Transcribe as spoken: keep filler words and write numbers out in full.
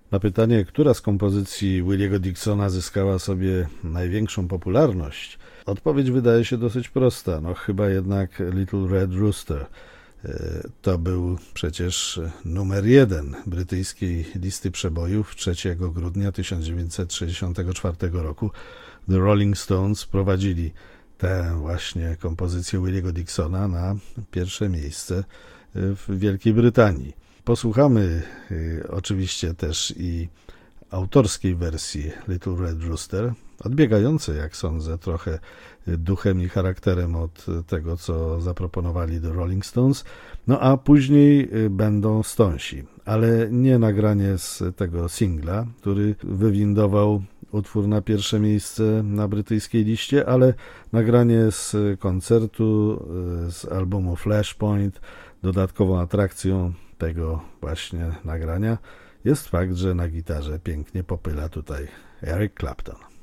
Na pytanie, która z kompozycji Williego Dixona zyskała sobie największą popularność, odpowiedź wydaje się dosyć prosta. No chyba jednak Little Red Rooster. To był przecież numer jeden brytyjskiej listy przebojów trzeciego grudnia tysiąc dziewięćset sześćdziesiątego czwartego roku. The Rolling Stones prowadzili tę właśnie kompozycję Williego Dixona na pierwsze miejsce w Wielkiej Brytanii. Posłuchamy y, oczywiście też i autorskiej wersji Little Red Rooster, odbiegającej, jak sądzę, trochę duchem i charakterem od tego, co zaproponowali The Rolling Stones. No a później będą Stonesi, ale nie nagranie z tego singla, który wywindował utwór na pierwsze miejsce na brytyjskiej liście, ale nagranie z koncertu, z albumu Flashpoint. Dodatkową atrakcją tego właśnie nagrania jest fakt, że na gitarze pięknie popyla tutaj Eric Clapton.